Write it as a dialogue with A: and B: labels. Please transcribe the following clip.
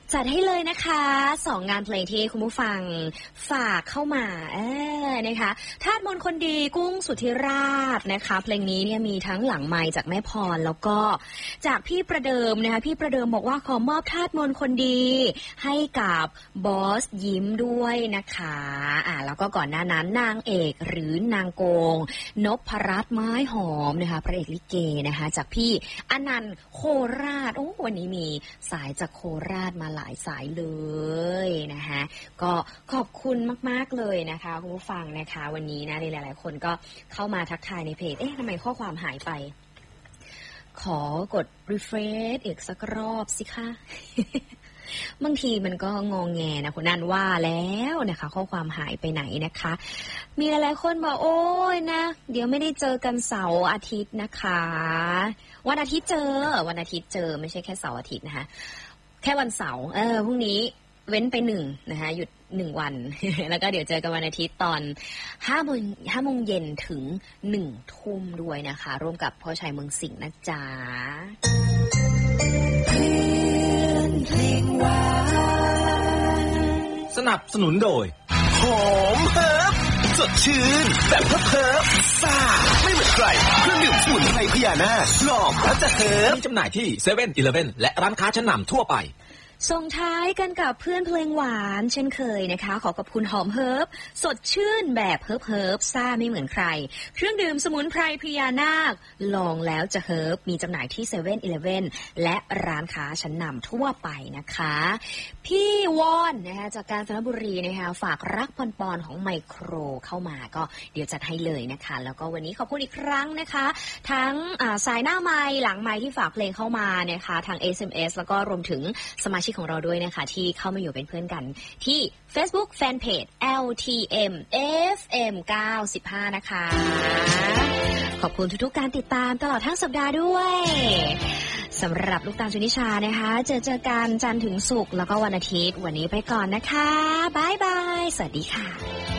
A: จัดให้เลยนะคะ2งานเพลงที่คุณผู้ฟังฝากเข้ามานะคะทาสมนต์คนดีกุ้งสุธิราชนะคะเพลงนี้เนี่ยมีทั้งหลังไมค์จากแม่พรแล้วก็จากพี่ประเดิมนะคะพี่ประเดิมบอกว่าขอมอบทาสมนต์คนดีให้กับบอสยิ้มด้วยนะคะแล้วก็ก่อนหน้านั้นนางเอกหรือนางโกงนพรัตน์ไม้หอมนะคะพระเอกลิเกนะคะจากพี่อนันต์โคราชวันนี้มีสายจากโคราชมาหลายสายเลยนะคะก็ขอบคุณมากๆเลยนะคะคุณผู้ฟังนะคะวันนี้นะหลายๆคนก็เข้ามาทักทายในเพจทำไมข้อความหายไปขอกด refresh อีกสักรอบสิคะ บางทีมันก็งงแงนะคุณนันว่าแล้วนะคะข้อความหายไปไหนนะคะมีหลายๆคนบอกโอ้ยนะเดี๋ยวไม่ได้เจอกันเสาร์อาทิตย์นะคะวันอาทิตย์เจอไม่ใช่แค่เสาร์อาทิตย์นะคะแค่วันเสาร์พรุ่งนี้เว้นไป1นะคะหยุด1วัน แล้วก็เดี๋ยวเจอกันวันอาทิตย์ตอน5 โมงเย็นถึง1 ทุ่มด้วยนะคะร่วมกับพ่อชัยเมืองสิงห์นะจ๊ะเพลงหวาน
B: สนับสนุนโดยหอมเฮิร์บสดชื่นแบบเฮิร์บซ่าไม่เหมือนใครเครื่องดื่มสมุนไพรพญานาคลองแล้วจะเฮิร์บมีจำหน่ายที่ 7-Eleven และร้านค้าชั้นนำทั่วไป
A: ส่งท้ายกันกับเพื่อนเพลงหวานเช่นเคยนะคะขอขอบคุณหอมเฮิร์บสดชื่นแบบเฮิร์บซ่าไม่เหมือนใครเครื่องดื่มสมุนไพรพญานาคลองแล้วจะเฮิร์บมีจำหน่ายที่ 7-Eleven และร้านค้าชั้นนำทั่วไปนะคะพี่วอนนะคะจากกาญจนบุรีนะคะฝากรักปอนๆของไมโครเข้ามาก็เดี๋ยวจัดให้เลยนะคะแล้วก็วันนี้ขอบคุณอีกครั้งนะคะทั้งสายหน้าไมค์หลังไมค์ที่ฝากเพลงเข้ามานะคะทาง SMS แล้วก็รวมถึงสมาชิกของเราด้วยนะคะที่เข้ามาอยู่เป็นเพื่อนกันที่ Facebook Fanpage LTM FM 95นะคะขอบคุณทุกๆการติดตามตลอดทั้งสัปดาห์ด้วยสำหรับลูกตาล สุนิชานะคะเจอกันจันทร์ถึงศุกร์แล้วก็วันอาทิตย์วันนี้ไปก่อนนะคะบ๊ายบายสวัสดีค่ะ